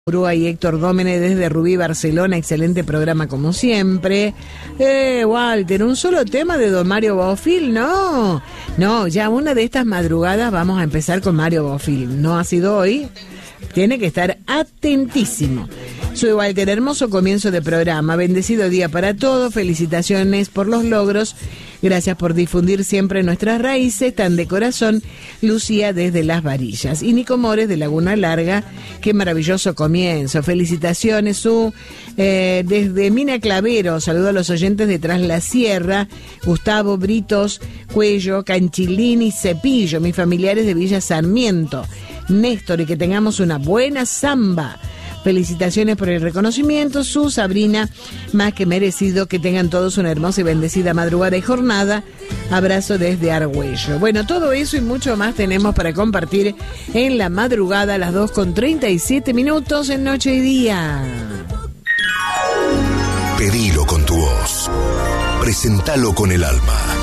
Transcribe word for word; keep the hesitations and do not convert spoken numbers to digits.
Urúa y Héctor Dómene desde Rubí, Barcelona. Excelente programa como siempre. Eh, Walter, un solo tema de don Mario Bofill, no. No, ya una de estas madrugadas vamos a empezar con Mario Bofill. No ha sido hoy. Tiene que estar atentísimo. Soy Walter, hermoso comienzo de programa. Bendecido día para todos. Felicitaciones por los logros. Gracias por difundir siempre nuestras raíces, tan de corazón. Lucía desde Las Varillas. Y Nico Mores de Laguna Larga. Qué maravilloso comienzo. Felicitaciones, su eh, desde Mina Clavero. Saludo a los oyentes de Tras la Sierra. Gustavo, Britos, Cuello, Canchilín y Cepillo. Mis familiares de Villa Sarmiento. Néstor, y que tengamos una buena samba. Felicitaciones por el reconocimiento, su Sabrina, más que merecido. Que tengan todos una hermosa y bendecida madrugada y jornada. Abrazo desde Argüello. Bueno, todo eso y mucho más tenemos para compartir en la madrugada a las dos con treinta y siete minutos en Noche y Día. Pedilo con tu voz, presentalo con el alma.